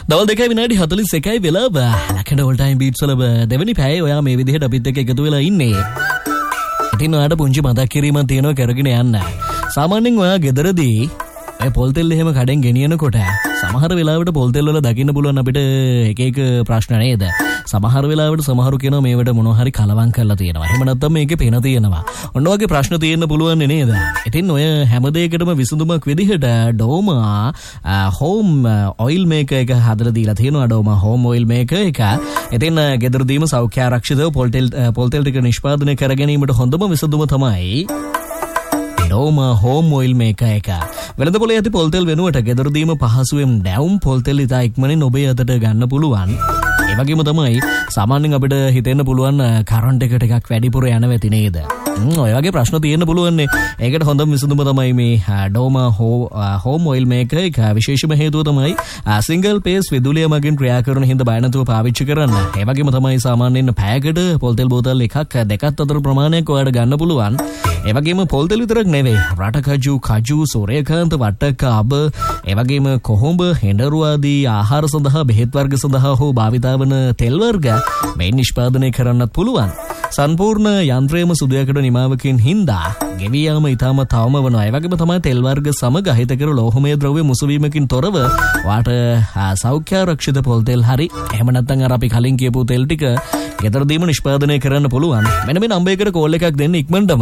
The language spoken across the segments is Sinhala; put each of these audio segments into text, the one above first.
දවල් 2 විනාඩි 41යි වෙලාව. ලකඩ ඕල් ටයිම් බීට්ස් වල දෙවෙනි පැයේ ඔයා මේ විදිහට අපිත් එක්ක එකතු වෙලා ඉන්නේ. ඉතින් ඔයාට පුංචි මතක් කිරීමක් තියෙනවා කරගෙන යන්න. සාමාන්‍යයෙන් ඔයා ගෙදරදී ඒ පොල් තෙල් එහෙම කඩෙන් ගෙනියනකොට සමහර වෙලාවට පොල් තෙල් වල දකින්න පුළුවන් අපිට එක එක ප්‍රශ්න නේද? සමහර වෙලාවට සමහරු කියනවා මේවට මොනවා හරි කලවම් කරලා තියෙනවා. එහෙම නැත්නම් මේකේ පේන තියෙනවා. ඔන්න ඔයගේ ප්‍රශ්න තියෙන්න පුළුවන් නේද? ඉතින් ඔය හැම දෙයකටම විසඳුමක් විදිහට ඩෝමා හෝම් ඔයිල් මේකර් එක හදලා දීලා තියෙනවා. ඩෝමා හෝම් ඔයිල් මේකර් එක. ඉතින් ගෙදරදීම සෞඛ්‍ය ආරක්ෂිතව පොල් තෙල් ටික නිෂ්පාදනය කර ගැනීමට හොඳම විසඳුම තමයි ඩෝමා හෝම් ඔයිල් මේකර් එක. වෙළඳ පොලේ ඇති පොල් තෙල් වෙනුවට ගෙදරදීම පහසුවෙන් දැවුම් පොල් තෙල් ඉතා ඉක්මනින් ඔබේ අතට ගන්න පුළුවන්. ඒ වගේම තමයි සාමාන්‍යයෙන් අපිට හිතෙන්න පුළුවන් කරන්ට් එක ටිකක් වැඩිපුර යන වෙති නේද? ඔය වගේ ප්‍රශ්න තියෙන්න පුළුවන් නේ. ඒකට හොඳම විසඳුම තමයි මේ ඩෝමා හෝම් ඔයිල් මේකර් එක. විශේෂම හේතුව තමයි සිංගල් පේස් විදුලිය මගින් ක්‍රියා කරන හින්දා බය නැතුව පාවිච්චි කරන්න. ඒ වගේම තමයි සාමාන්‍යයෙන් පැයකට පොල් තෙල් බෝතල් එකක් දෙකක් අතර ප්‍රමාණයක් ඔයාලට ගන්න පුළුවන්. ඒ වගේම පොල් තෙල් විතරක් නෙවෙයි රටකජු සූර්යකාන්ත වට්ටක්ක අබ ඒ වගේම කොහොඹ හෙඬරු ආදී ආහාර සඳහා බෙහෙත් වර්ග සඳහා හෝ භාවිතා වන තෙල් වර්ග මේ නිෂ්පාදනය කරන්නත් පුළුවන්. සම්පූර්ණ යන්ත්‍රයේම සුදුයකට නිමාවකින් හින්දා ගෙවී යාම ඊටම තවම වෙනවා. ඒ වගේම තමයි තෙල් වර්ග සමග අහිතකර ලෝහමය ද්‍රව්‍ය මුසුවීමකින් තොරව වාට සෞඛ්‍ය ආරක්ෂිත පොල් තෙල් හරි එහෙම නැත්නම් අර අපි කලින් කියපු තෙල් ටික ගෙදරදීම නිෂ්පාදනය කරන්න පුළුවන්. මෙන්න මේ නම්බරයකට කෝල් එකක් දෙන්න ඉක්මනටම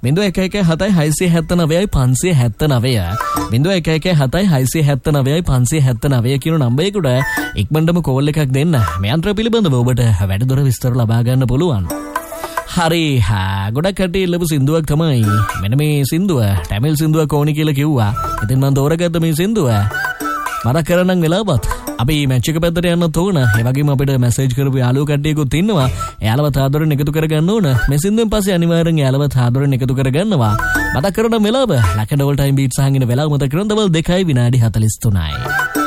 0117679579 0117679579 කියන නම්බරයකට ඉක්මනටම කෝල් එකක් දෙන්න. මේ යන්ත්‍රය පිළිබඳව ඔබට වැඩිදුර විස්තර ලබා ගන්න පුළුවන්. හරි ගොඩක් කට්ටිය ඉල්ලපු සින්දුවක් තමයි මෙන්න මේ සින්දුව. ටැමිල් සින්දුවක් ඕනි කියලා කිව්වා. ඉතින් මම තෝරගත්ත මේ සින්දුව මතක් කරගන්න වෙලාවත් අපි මැච් එක පැත්තට යන්නත් ඕන. ඒ වගේම අපිට මැසේජ් කරපු යාළුවෝ කට්ටියකුත් ඉන්නවා. එයාලවත් ආදරෙන් එකතු කරගන්න ඕන. මේ සින්දුවෙන් පස්සේ අනිවාර්යෙන් එයාලවත් ආදරෙන් එකතු කරගන්නවා. මතක් කරගන්න වෙලාව ලකඩ ඕල් ටයිම් බීට්ස් අහගෙන වෙලාව මතක් කරගන්න දවල් 2 විනාඩි 43යි.